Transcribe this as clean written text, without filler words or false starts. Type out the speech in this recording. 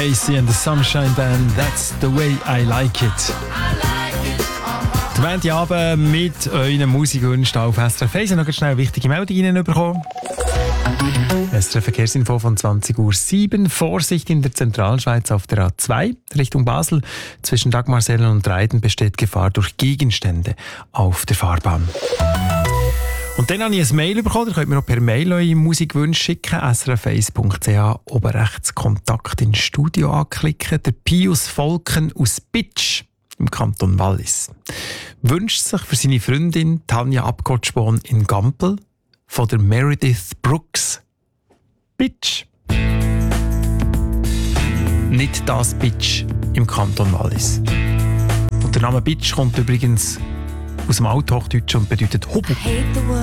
Casey and the Sunshine Band, That's the way I like it. Die Band Abend mit euren Musikwünschen auf SRF 1. Noch schnell eine wichtige Meldung reinbekommen. SRF Verkehrsinfo von 20:07 Uhr. Vorsicht in der Zentralschweiz auf der A2 Richtung Basel. Zwischen Dagmarsellen und Reiden besteht Gefahr durch Gegenstände auf der Fahrbahn. Und dann habe ich ein Mail bekommen. Ihr könnt mir auch per Mail eure Musikwünsche schicken. srf1.ch, oben rechts Kontakt ins Studio anklicken. Der Pius Volken aus Bitsch im Kanton Wallis wünscht sich für seine Freundin Tanja Abgotschborn in Gampel von der Meredith Brooks. Bitch. Nicht das Bitch im Kanton Wallis. Und der Name Bitch kommt übrigens aus dem Althochdeutschen und bedeutet Hobel.